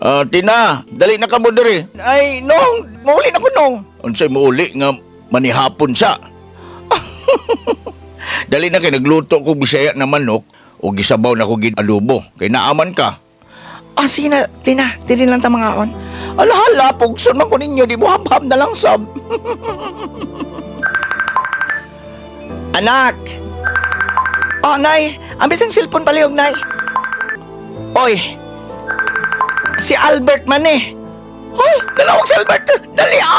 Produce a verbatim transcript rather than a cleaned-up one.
Ah, Tina, dali na ka mo diri. Ay, Nong, mauli na ko, Nong. Unsay muuli nga manihapon sa. Dali na kay nagluto ko bisaya na manok o gisabaw na ko gid adobo. Kay naaman ka. Ah, sige na, Tina, dili lang ta mga on. Alahala, pugson man ko ninyo, di mo hap-hap na lang sab. Anak! Oh, Nay, ang bisang cellphone palihog, Nay. Oy, si Albert man eh. Hoy, nanawag si Albert. Dali